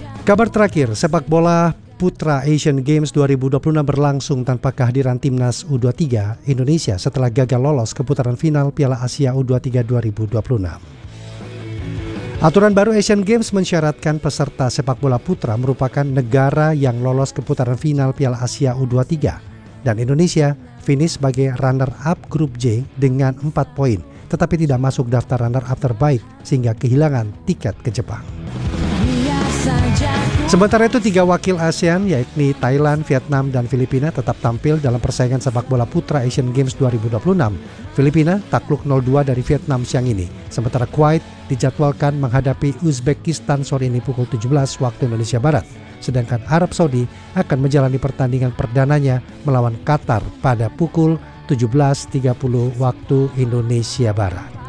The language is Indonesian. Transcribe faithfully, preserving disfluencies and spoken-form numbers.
Kabar terakhir, sepak bola Putra Asian Games dua ribu dua puluh enam berlangsung tanpa kehadiran timnas U dua puluh tiga Indonesia setelah gagal lolos ke putaran final Piala Asia U dua puluh tiga dua ribu dua puluh enam. Aturan baru Asian Games mensyaratkan peserta sepak bola putra merupakan negara yang lolos ke putaran final Piala Asia U dua puluh tiga dan Indonesia finish sebagai runner-up grup J dengan empat poin, tetapi tidak masuk daftar runner-up terbaik sehingga kehilangan tiket ke Jepang. Sementara itu tiga wakil ASEAN yakni Thailand, Vietnam, dan Filipina tetap tampil dalam persaingan sepak bola putra Asian Games dua ribu dua puluh enam. Filipina takluk nol dua dari Vietnam siang ini, sementara Kuwait dijadwalkan menghadapi Uzbekistan sore ini pukul tujuh belas waktu Indonesia Barat. Sedangkan Arab Saudi akan menjalani pertandingan perdananya melawan Qatar pada pukul tujuh belas tiga puluh waktu Indonesia Barat.